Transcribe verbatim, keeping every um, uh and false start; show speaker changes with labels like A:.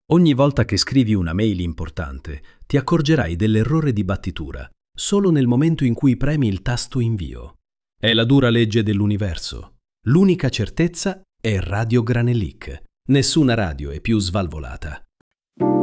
A: Ogni volta che scrivi una mail importante, ti accorgerai dell'errore di battitura solo nel momento in cui premi il tasto invio. È la dura legge dell'universo. L'unica certezza è Radio Granelic. Nessuna radio è più svalvolata.